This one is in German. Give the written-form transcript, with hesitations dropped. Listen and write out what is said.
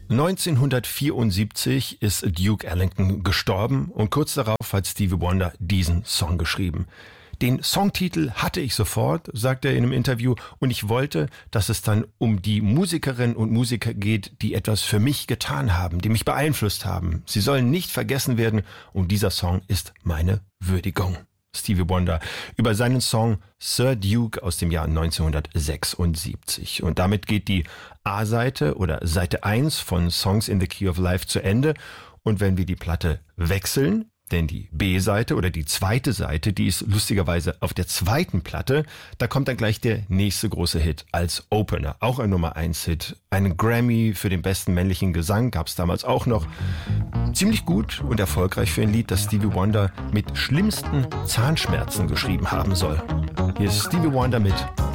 1974 ist Duke Ellington gestorben und kurz darauf hat Stevie Wonder diesen Song geschrieben. Den Songtitel hatte ich sofort, sagt er in einem Interview, und ich wollte, dass es dann um die Musikerinnen und Musiker geht, die etwas für mich getan haben, die mich beeinflusst haben. Sie sollen nicht vergessen werden und dieser Song ist meine Würdigung. Stevie Wonder über seinen Song Sir Duke aus dem Jahr 1976. Und damit geht die A-Seite oder Seite 1 von Songs in the Key of Life zu Ende. Und wenn wir die Platte wechseln, denn die B-Seite oder die zweite Seite, die ist lustigerweise auf der zweiten Platte, da kommt dann gleich der nächste große Hit als Opener. Auch ein Nummer-1-Hit. Einen Grammy für den besten männlichen Gesang gab es damals auch noch. Ziemlich gut und erfolgreich für ein Lied, das Stevie Wonder mit schlimmsten Zahnschmerzen geschrieben haben soll. Hier ist Stevie Wonder mit